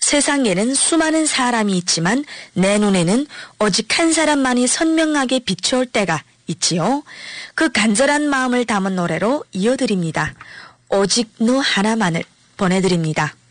세상에는 수많은 사람이 있지만 내 눈에는 오직 한 사람만이 선명하게 비추올 때가 있지요. 그 간절한 마음을 담은 노래로 이어드립니다. 오직 너 하나만을 보내드립니다.